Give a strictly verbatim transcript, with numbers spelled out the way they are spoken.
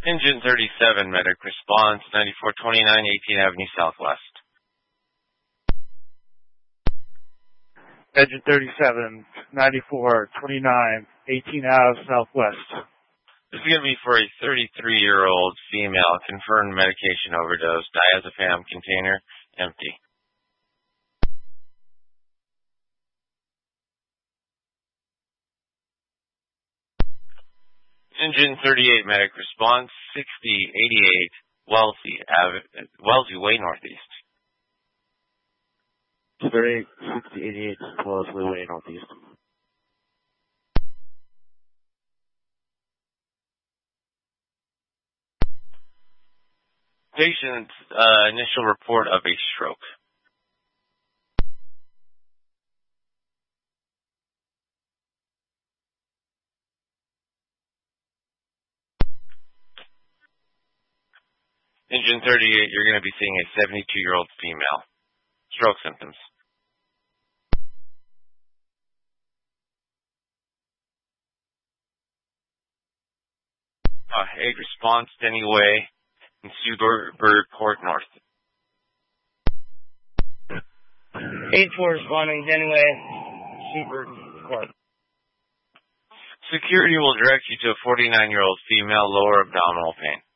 Engine thirty-seven, medic response, ninety-four twenty-nine, eighteenth Avenue Southwest. Engine thirty-seven, ninety-four twenty-nine, eighteenth Avenue Southwest. This is going to be for a thirty-three-year-old female, confirmed medication overdose, diazepam container, empty. Engine thirty-eight, medic response, sixty eighty-eight, Wellesley, Ave- Wellesley Way, Northeast. thirty-eight, sixty eighty-eight, Wellesley Way, Northeast. Patient uh, initial report of a stroke. Engine thirty-eight, you're going to be seeing a seventy-two-year-old female. Stroke symptoms. Uh, aid response, Denny Way, in Suburb Court North. eight four responding, Denny Way, Suburb Court. Security will direct you to a forty-nine-year-old female, lower abdominal pain.